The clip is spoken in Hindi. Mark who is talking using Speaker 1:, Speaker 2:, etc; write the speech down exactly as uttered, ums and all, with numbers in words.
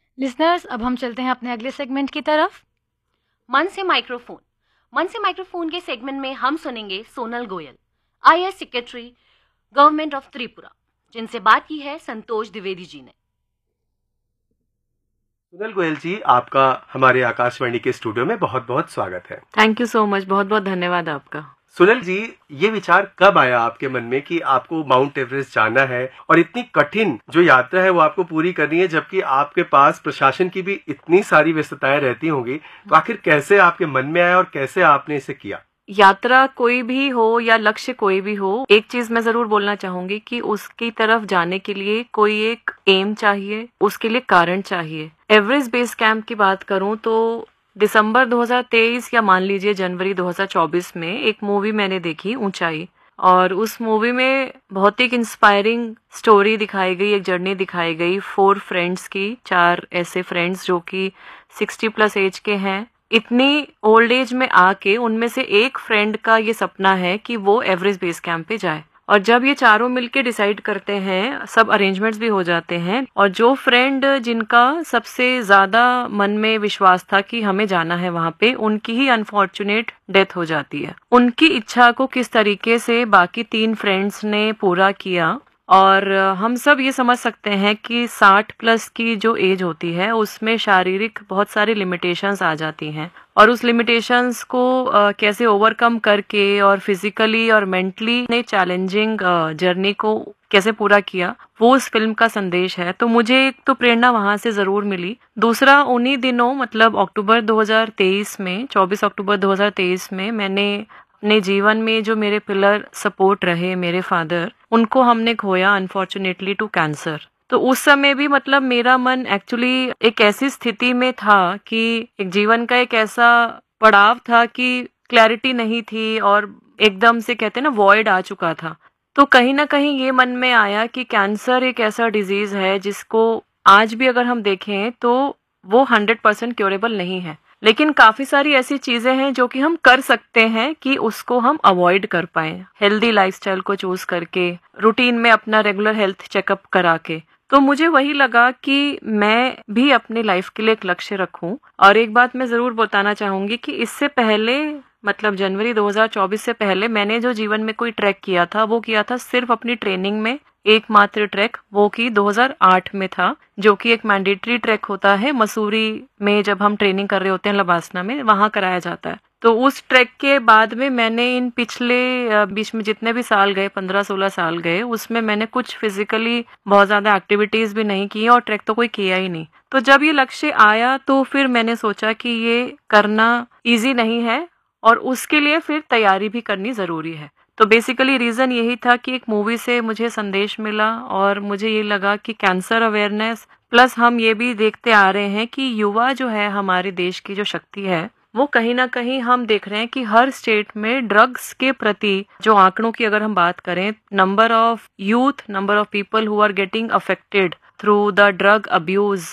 Speaker 1: लिसनर्स, अब हम चलते हैं अपने अगले सेगमेंट की तरफ।
Speaker 2: मन से माइक्रोफोन। मन से माइक्रोफोन के सेगमेंट में हम सुनेंगे Sonal Goyal, IAS secretary, government of Tripura, जिनसे बात की है संतोष द्विवेदी जी ने।
Speaker 3: सोनल गोयल जी, आपका हमारे आकाशवाणी के स्टूडियो में बहुत बहुत स्वागत है।
Speaker 4: थैंक यू सो मच, बहुत बहुत धन्यवाद आपका।
Speaker 3: सोनल जी, ये विचार कब आया आपके मन में कि आपको माउंट एवरेस्ट जाना है और इतनी कठिन जो यात्रा है वो आपको पूरी करनी है, जबकि आपके पास प्रशासन की भी इतनी सारी व्यस्तताएं रहती होंगी, तो आखिर कैसे आपके मन में आया और कैसे आपने इसे किया?
Speaker 4: यात्रा कोई भी हो या लक्ष्य कोई भी हो, एक चीज मैं जरूर बोलना चाहूंगी कि उसकी तरफ जाने के लिए कोई एक एम चाहिए, उसके लिए कारण चाहिए। एवरेस्ट बेस कैंप की बात करूं तो दिसंबर दो हज़ार तेईस या मान लीजिए जनवरी दो हज़ार चौबीस में एक मूवी मैंने देखी, ऊंचाई, और उस मूवी में बहुत एक इंस्पायरिंग स्टोरी दिखाई गई, एक जर्नी दिखाई गई फोर फ्रेंड्स की, चार ऐसे फ्रेंड्स जो कि सिक्सटी प्लस एज के हैं। इतनी ओल्ड एज में आके उनमें से एक फ्रेंड का ये सपना है कि वो एवरेस्ट बेस कैंप पे जाए, और जब ये चारों मिलके डिसाइड करते हैं, सब अरेंजमेंट्स भी हो जाते हैं, और जो फ्रेंड जिनका सबसे ज्यादा मन में विश्वास था कि हमें जाना है वहां पे, उनकी ही अनफॉर्चुनेट डेथ हो जाती है। उनकी इच्छा को किस तरीके से बाकी तीन फ्रेंड्स ने पूरा किया, और हम सब ये समझ सकते हैं कि साठ प्लस की जो एज होती है उसमें शारीरिक बहुत सारी लिमिटेशंस आ जाती हैं, और उस लिमिटेशंस को uh, कैसे ओवरकम करके और फिजिकली और मेंटली ने चैलेंजिंग जर्नी को कैसे पूरा किया, वो उस फिल्म का संदेश है। तो मुझे एक तो प्रेरणा वहां से जरूर मिली। दूसरा, उन्हीं दिनों मतलब अक्टूबर दो हज़ार तेईस में, चौबीस अक्टूबर दो हज़ार तेईस में मैंने अपने जीवन में जो मेरे पिलर सपोर्ट रहे, मेरे फादर, उनको हमने खोया अनफॉर्चुनेटली टू कैंसर। तो उस समय भी मतलब मेरा मन एक्चुअली एक ऐसी स्थिति में था कि एक जीवन का एक ऐसा पड़ाव था कि क्लैरिटी नहीं थी, और एकदम से कहते हैं ना वॉइड आ चुका था। तो कहीं ना कहीं ये मन में आया कि कैंसर एक ऐसा डिजीज है जिसको आज भी अगर हम देखें तो वो हंड्रेड परसेंट क्योरेबल नहीं है, लेकिन काफी सारी ऐसी चीजें हैं जो कि हम कर सकते हैं कि उसको हम अवॉइड कर पाए, हेल्दी लाइफस्टाइल को चूज करके, रूटीन में अपना रेगुलर हेल्थ चेकअप करा के। तो मुझे वही लगा कि मैं भी अपनी लाइफ के लिए एक लक्ष्य रखूं। और एक बात मैं जरूर बताना चाहूंगी कि इससे पहले मतलब जनवरी दो हज़ार चौबीस से पहले मैंने जो जीवन में कोई ट्रैक किया था वो किया था सिर्फ अपनी ट्रेनिंग में, एकमात्र ट्रैक वो की दो हज़ार आठ में था, जो कि एक मैंडेटरी ट्रैक होता है मसूरी में, जब हम ट्रेनिंग कर रहे होते हैं लबासना में, वहां कराया जाता है। तो उस ट्रैक के बाद में मैंने इन पिछले बीच में जितने भी साल गए, पंद्रह सोलह साल गए, उसमें मैंने कुछ फिजिकली बहुत ज्यादा एक्टिविटीज भी नहीं की और ट्रैक तो कोई किया ही नहीं। तो जब ये लक्ष्य आया तो फिर मैंने सोचा कि ये करना इजी नहीं है और उसके लिए फिर तैयारी भी करनी जरूरी है। तो बेसिकली रीजन यही था कि एक मूवी से मुझे संदेश मिला और मुझे ये लगा कि कैंसर अवेयरनेस प्लस हम ये भी देखते आ रहे हैं कि युवा जो है हमारे देश की जो शक्ति है, वो कहीं ना कहीं हम देख रहे हैं कि हर स्टेट में ड्रग्स के प्रति जो आंकड़ों की अगर हम बात करें, number of youth, number of people who are getting affected through the drug abuse